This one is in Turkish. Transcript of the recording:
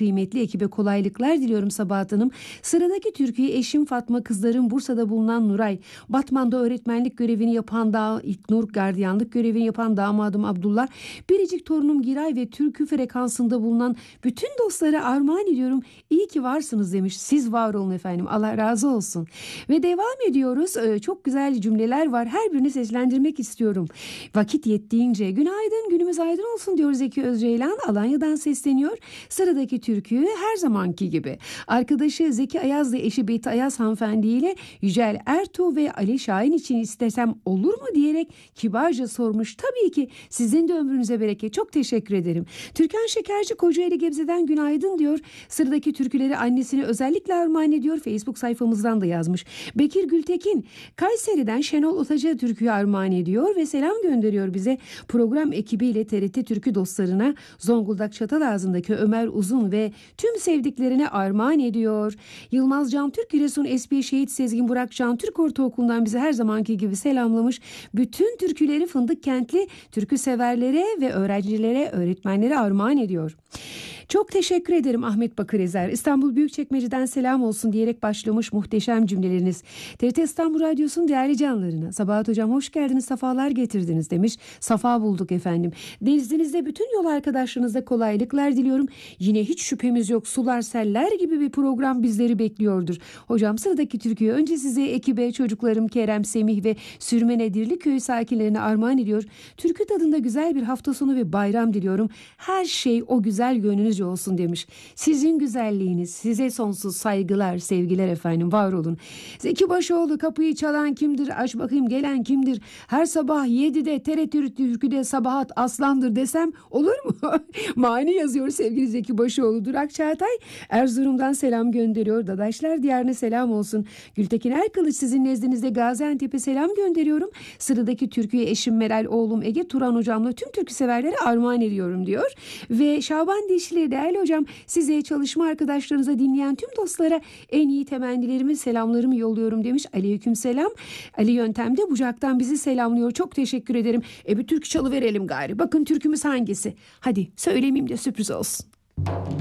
kıymetli ekibe kolaylıklar diliyorum Sabahat Hanım. Sıradaki türküyü eşim Fatma, kızlarım Bursa'da bulunan Nuray, Batman'da öğretmenlik görevini yapan İlknur, gardiyanlık görevini yapan damadım Abdullah, biricik torunum Giray ve türkü frekansında bulunan bütün dostlara armağan ediyorum. İyi ki varsınız demiş. Siz var olun efendim. Allah razı olsun. Ve devam ediyoruz. Çok güzel cümleler var. Her birini seslendirmek istiyorum. Vakit yettiğince günaydın, günümüz aydın olsun diyor Zeki Özceylan. Alanya'dan sesleniyor. Sıradaki türküyü her zamanki gibi arkadaşı Zeki Ayaz ve eşi Beti Ayaz hanımefendi ile Yücel Ertuğ ve Ali Şahin için istesem olur mu diyerek kibarca sormuş. Tabii ki, sizin de ömrünüze bereket. Çok teşekkür ederim. Türkan Şekerci Kocaeli Gebze'den günaydın diyor. Sıradaki türküleri annesine özellikle armağan ediyor. Facebook sayfamızdan da yazmış. Bekir Gültekin Kayseri'den Şenol Otacı türküyü armağan ediyor ve selam gönderiyor bize. Program ekibiyle TRT Türkü dostlarına, Zonguldak Çatalazı'ndaki Ömer Uzun ve tüm sevdiklerine armağan ediyor. Yılmaz Cantürk Giresun Esbi Şehit Sezgin Burak Cantürk Ortaokulu'ndan bize her zamanki gibi selamlamış. Bütün türküleri Fındık Kentli türkü severlere ve öğrencilere, öğretmenlere armağan ediyor. Çok teşekkür ederim Ahmet Bakır Ezer. İstanbul Büyükçekmece'den selam olsun diyerek başlamış muhteşem cümleleriniz. TRT İstanbul Radyosu'nun değerli canlarına. Sabahat Hocam hoş geldiniz, safalar getirdiniz demiş. Safa bulduk efendim. Denizlinizde bütün yol arkadaşlarınıza kolaylıklar diliyorum. Yine hiç şüphemiz yok, sular seller gibi bir program bizleri bekliyordur. Hocam sıradaki türküyü önce size, ekibe, çocuklarım Kerem, Semih ve Sürmenedirli köyü sakinlerine armağan ediyor. Türkü tadında güzel bir hafta sonu ve bayram diliyorum. Her şey o güzel gönlünüzce olsun demiş. Sizin güzelliğiniz, size sonsuz saygılar, sevgiler efendim, var olun. Zeki Başoğlu kapıyı çalan kimdir? Aç bakayım gelen kimdir? Her sabah 7'de TRT Türkü'de Sabahat Aslandır desem olur mu? Mani yazıyor sevgili Zeki Başoğlu. Durak Çağatay Erzurum'dan selam gönderiyor. Dadaşlar diyarına selam olsun. Gültekin Erkılıç sizin nezdinizde Gaziantep'e selam gönderiyorum. Sıradaki türküyü eşim Meral, oğlum Ege, Turan hocamla tüm türkü severlere armağan ediyorum diyor. Ve Şaban Dişli değerli hocam, size, çalışma arkadaşlarınıza, dinleyen tüm dostlara en iyi temennilerimi, selamlarımı yolluyorum demiş. Aleyküm selam. Ali Yöntem'de Bucak'tan bizi selamlıyor. Çok teşekkür ederim. Bir türkü çalıverelim gari. Bakın türkümüz hangisi? Hadi söylemeyeyim de sürpriz olsun.